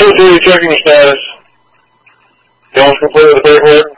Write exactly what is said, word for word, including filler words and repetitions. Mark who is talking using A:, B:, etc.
A: two three checking status. Y'all complete with the paperwork?